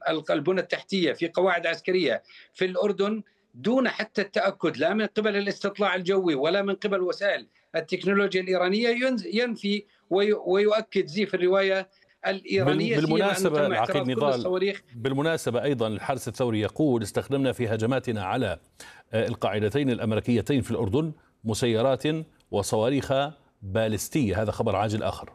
البنى التحتية في قواعد عسكرية في الأردن دون حتى التأكد لا من قبل الاستطلاع الجوي ولا من قبل وسائل التكنولوجيا الإيرانية، ينفي ويؤكد زيف الرواية الإيرانية، سيما أنه بالمناسبة تم العقيد اعتراض كل نضال، الصواريخ. بالمناسبة أيضا الحرس الثوري يقول استخدمنا في هجماتنا على القاعدتين الأمريكيتين في الأردن مسيرات وصواريخ باليستية. هذا خبر عاجل آخر.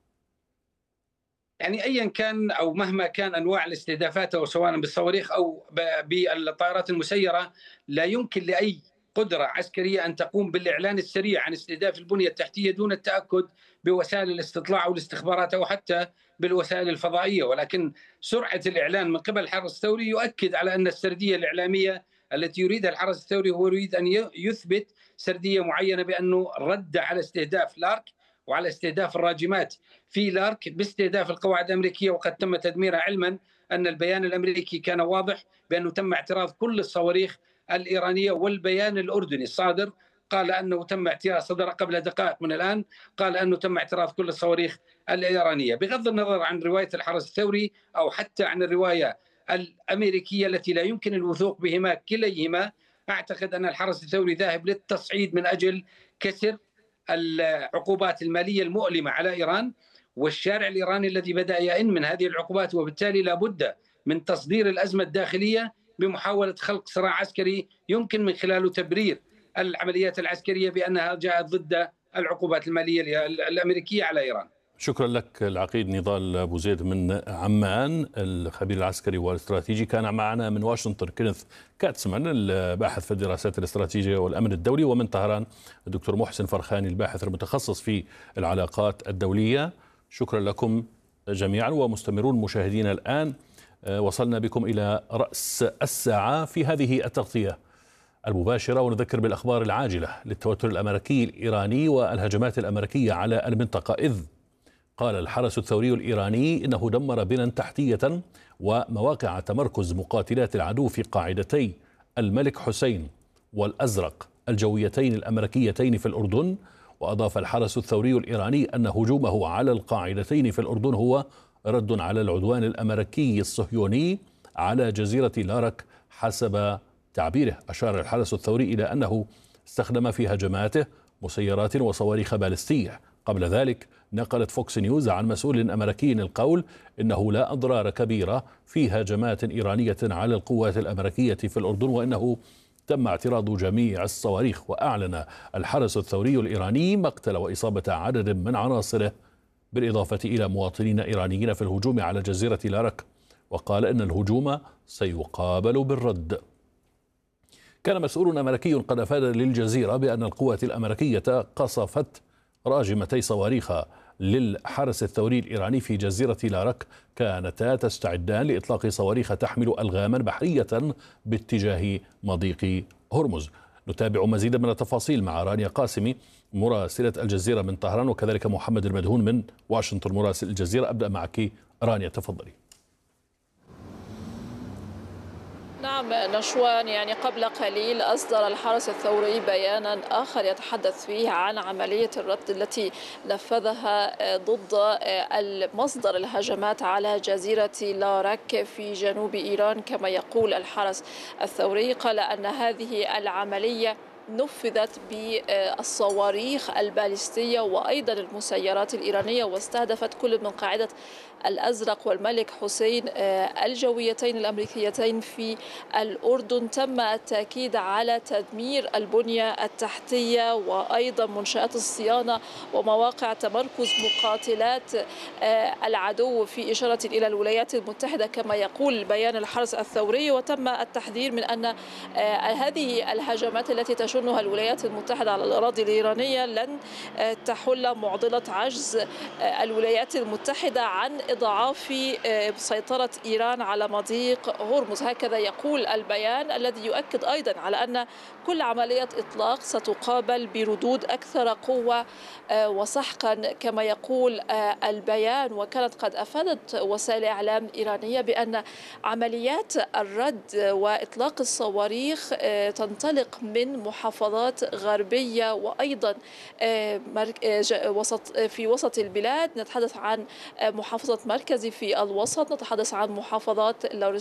يعني ايا كان او مهما كان انواع الاستهدافات، او سواء بالصواريخ او بالطائرات المسيره، لا يمكن لاي قدره عسكريه ان تقوم بالاعلان السريع عن استهداف البنيه التحتيه دون التاكد بوسائل الاستطلاع او الاستخبارات او حتى بالوسائل الفضائيه. ولكن سرعه الاعلان من قبل الحرس الثوري يؤكد على ان السرديه الاعلاميه التي يريدها الحرس الثوري هو يريد ان يثبت سرديه معينه بانه رد على استهداف لارك وعلى استهداف الراجمات في لارك باستهداف القواعد الأمريكية، وقد تم تدميرها، علما أن البيان الأمريكي كان واضح بأنه تم اعتراض كل الصواريخ الإيرانية. والبيان الأردني الصادر قال أنه تم اعتراض، صدر قبل دقائق من الآن، قال أنه تم اعتراض كل الصواريخ الإيرانية. بغض النظر عن رواية الحرس الثوري أو حتى عن الرواية الأمريكية التي لا يمكن الوثوق بهما كليهما، أعتقد أن الحرس الثوري ذاهب للتصعيد من أجل كسر العقوبات المالية المؤلمة على إيران والشارع الإيراني الذي بدأ يئن من هذه العقوبات. وبالتالي لا بد من تصدير الأزمة الداخلية بمحاولة خلق صراع عسكري يمكن من خلاله تبرير العمليات العسكرية بأنها جاءت ضد العقوبات المالية الأمريكية على إيران. شكرا لك العقيد نضال أبو زيد من عمان، الخبير العسكري والاستراتيجي. كان معنا من واشنطن كينيث كاتسمان الباحث في الدراسات الاستراتيجية والأمن الدولي، ومن طهران الدكتور محسن فرخاني الباحث المتخصص في العلاقات الدولية. شكرا لكم جميعا. ومستمرون مشاهدينا الآن وصلنا بكم إلى رأس الساعة في هذه التغطية المباشرة، ونذكر بالأخبار العاجلة للتوتر الأمريكي الإيراني والهجمات الأمريكية على المنطقة. إذ قال الحرس الثوري الإيراني إنه دمر بنى تحتية ومواقع تمركز مقاتلات العدو في قاعدتي الملك حسين والأزرق الجويتين الأمريكيتين في الأردن. وأضاف الحرس الثوري الإيراني أن هجومه على القاعدتين في الأردن هو رد على العدوان الأمريكي الصهيوني على جزيرة لارك حسب تعبيره. أشار الحرس الثوري إلى أنه استخدم في هجماته مسيرات وصواريخ باليستية. قبل ذلك نقلت فوكس نيوز عن مسؤول أمريكي القول إنه لا أضرار كبيرة في هجمات إيرانية على القوات الأمريكية في الأردن، وإنه تم اعتراض جميع الصواريخ. وأعلن الحرس الثوري الإيراني مقتل وإصابة عدد من عناصره بالإضافة إلى مواطنين إيرانيين في الهجوم على جزيرة لارك، وقال إن الهجوم سيقابل بالرد. كان مسؤول أمريكي قد أفاد للجزيرة بأن القوات الأمريكية قصفت راجمتي صواريخ للحرس الثوري الإيراني في جزيرة لارك كانتا تستعدان لإطلاق صواريخ تحمل ألغاما بحرية باتجاه مضيق هرمز. نتابع مزيدا من التفاصيل مع رانيا قاسمي مراسلة الجزيرة من طهران، وكذلك محمد المدهون من واشنطن مراسل الجزيرة. أبدأ معك رانيا، تفضلي. نعم نشوان، يعني قبل قليل أصدر الحرس الثوري بيانا آخر يتحدث فيه عن عملية الرد التي نفذها ضد مصدر الهجمات على جزيرة لارك في جنوب إيران. كما يقول الحرس الثوري، قال أن هذه العملية نفذت بالصواريخ الباليستية وأيضا المسيرات الإيرانية، واستهدفت كل من قاعدة الأزرق والملك حسين الجويتين الأمريكيتين في الأردن. تم التأكيد على تدمير البنية التحتية وأيضا منشآت الصيانة ومواقع تمركز مقاتلات العدو، في إشارة إلى الولايات المتحدة كما يقول بيان الحرس الثوري. وتم التحذير من أن هذه الهجمات التي تشنها الولايات المتحدة على الأراضي الإيرانية لن تحل معضلة عجز الولايات المتحدة عن إضعاف سيطرة إيران على مضيق هرمز. هكذا يقول البيان، الذي يؤكد أيضا على أن كل عملية إطلاق ستقابل بردود أكثر قوة وسحقا كما يقول البيان. وكانت قد أفادت وسائل إعلام إيرانية بأن عمليات الرد وإطلاق الصواريخ تنطلق من محافظات غربية وأيضا في وسط البلاد. نتحدث عن محافظة مركزي في الوسط، نتحدث عن محافظات